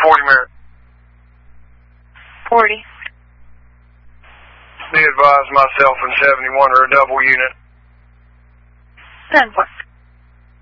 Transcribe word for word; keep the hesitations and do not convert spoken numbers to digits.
forty Merritt. forty. Be advised myself and seventy-one are a double unit. ten four.